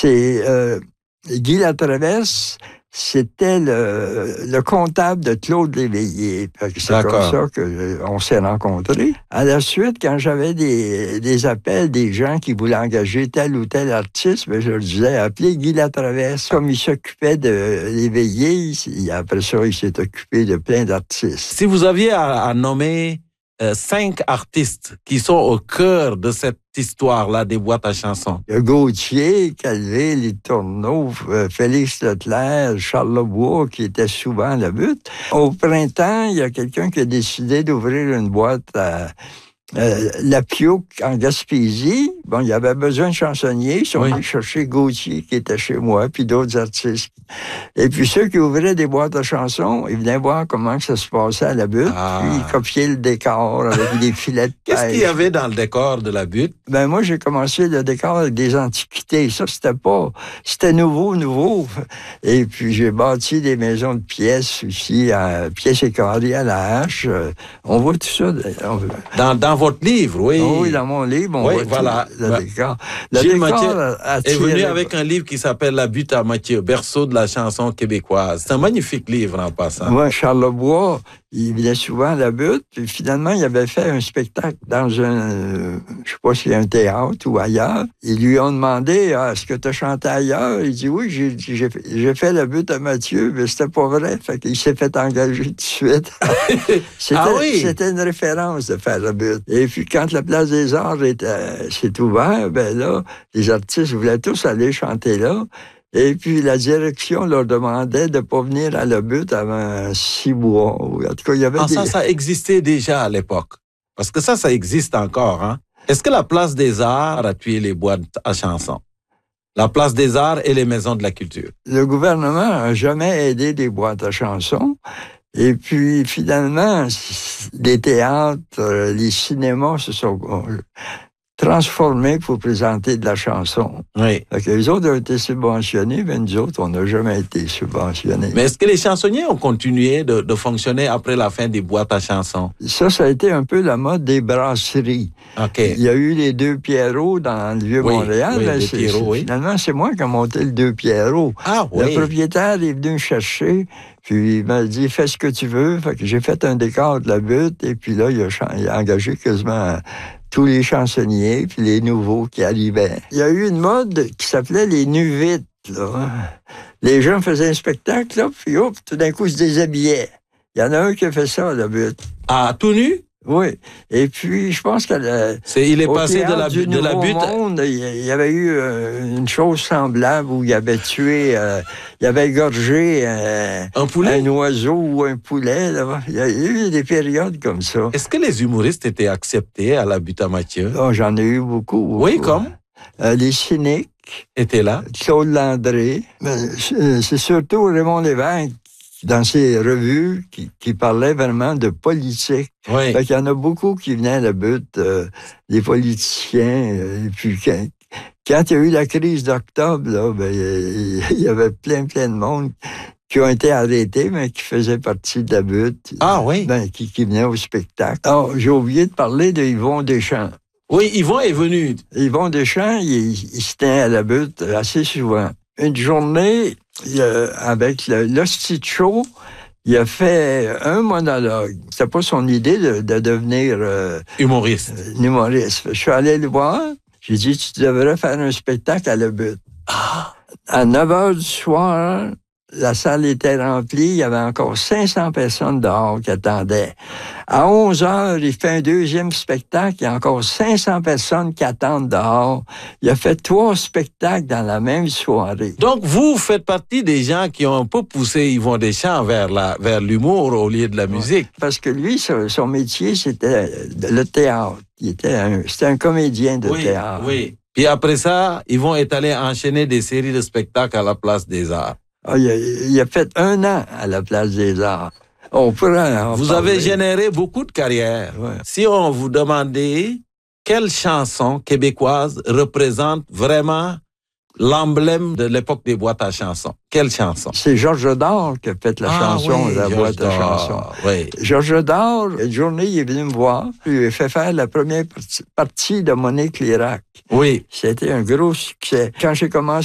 C'est Guy Latraverse, c'était le comptable de Claude Léveillé. C'est comme ça qu'on s'est rencontrés. À la suite, quand j'avais des appels des gens qui voulaient engager tel ou tel artiste, je leur disais, appelez Guy Latraverse. Comme il s'occupait de Léveillé, après ça, il s'est occupé de plein d'artistes. Si vous aviez à nommer 5 artistes qui sont au cœur de cette histoire-là des boîtes à chansons. Gauthier, Calvé, Les Tourneaux, Félix Leclerc, Charles Lebois, qui était souvent à la butte. Au printemps, il y a quelqu'un qui a décidé d'ouvrir une boîte à La Pioque en Gaspésie. Bon, il y avait besoin de chansonniers. Ils sont allés chercher Gauthier, qui était chez moi, puis d'autres artistes. Et puis ceux qui ouvraient des boîtes à chansons, ils venaient voir comment ça se passait à la butte, puis ils copiaient le décor avec des filets de pêche. Qu'est-ce qu'il y avait dans le décor de la butte? Ben moi, j'ai commencé le décor avec des antiquités. Ça, c'était nouveau. Et puis j'ai bâti des maisons de pièces aussi, pièces et carrés à la hache. On voit tout ça. Dans votre livre, oui. Oui, dans mon livre, on voit voilà. le décor. Gilles Mathieu est venu avec un livre qui s'appelle La butte à Mathieu, berceau de la chanson québécoise. C'est un magnifique livre en passant. Oui, Charles Lebois, il venait souvent à la butte, puis finalement, il avait fait un spectacle dans je sais pas s'il y a un théâtre ou ailleurs. Ils lui ont demandé, est-ce que tu as chanté ailleurs? Il dit, oui, j'ai fait la butte à Mathieu, mais c'était pas vrai. Fait qu'il s'est fait engager tout de suite. C'était une référence de faire la butte. Et puis, quand la Place des Arts s'est ouverte, ben là, les artistes voulaient tous aller chanter là. Et puis, la direction leur demandait de ne pas venir à la butte avant 6 mois. En tout cas, il y avait ça existait déjà à l'époque. Parce que ça existe encore, hein? Est-ce que la Place des Arts a tué les boîtes à chansons? La Place des Arts et les maisons de la culture. Le gouvernement n'a jamais aidé les boîtes à chansons. Et puis, finalement, les théâtres, les cinémas se sont transformés pour présenter de la chanson. Oui. Les autres ont été subventionnés, mais nous autres, on n'a jamais été subventionnés. Mais est-ce que les chansonniers ont continué de fonctionner après la fin des boîtes à chansons? Ça a été un peu la mode des brasseries. Okay. Il y a eu les Deux Pierrots dans le Vieux-Montréal. Finalement, c'est moi qui ai monté le Deux Pierrots. Le propriétaire est venu me chercher, puis il m'a dit, fais ce que tu veux. Fait que j'ai fait un décor de la butte, et puis là, il a engagé quasiment tous les chansonniers, puis les nouveaux qui arrivaient. Il y a eu une mode qui s'appelait les nuvites, là. Les gens faisaient un spectacle, là, puis tout d'un coup, ils se déshabillaient. Il y en a un qui a fait ça à la butte. Ah, tout nu? Oui. Et puis, je pense qu'il est passé de la butte. Monde, il y avait eu une chose semblable où il avait tué, il avait égorgé un oiseau ou un poulet. Là. Il y a eu des périodes comme ça. Est-ce que les humoristes étaient acceptés à la butte à Mathieu? Oh, j'en ai eu beaucoup. Oui, comme? Les cyniques. Étaient là. Claude Landré. C'est surtout Raymond Lévesque dans ses revues qui parlaient vraiment de politique. Oui. Fait qu'il y en a beaucoup qui venaient à la butte, des politiciens. Et puis quand il y a eu la crise d'octobre, là, il y avait plein de monde qui ont été arrêtés, mais qui faisaient partie de la butte. Ah oui? Qui venaient au spectacle. J'ai oublié de parler de Yvon Deschamps. Oui, Yvon est venu. Yvon Deschamps, il se tenait à la butte assez souvent. Une journée, avec l'Hostie Show, il a fait un monologue. C'était pas son idée de devenir humoriste. Je suis allé le voir. J'ai dit, tu devrais faire un spectacle à la butte. À 9h du soir, la salle était remplie. Il y avait encore 500 personnes dehors qui attendaient. À 11h, il fait un deuxième spectacle. Il y a encore 500 personnes qui attendent dehors. Il a fait 3 spectacles dans la même soirée. Donc, vous faites partie des gens qui ont un peu poussé Yvon Deschamps vers l'humour au lieu de la musique. Parce que lui, son métier, c'était le théâtre. C'était un comédien de théâtre. Oui. Puis après ça, Yvon est allé enchaîner des séries de spectacles à la Place des Arts. Il a fait 1 an à la Place des Arts. Vous avez généré beaucoup de carrières. Ouais. Si on vous demandait quelle chanson québécoise représente vraiment l'emblème de l'époque des boîtes à chansons, quelle chanson? C'est Georges Dard qui a fait la chanson de la boîte à chansons. Oui. Georges Dard, une journée, il est venu me voir. Il lui a fait faire la première partie de Monique Lérac. Oui. C'était un gros succès. Quand j'ai commencé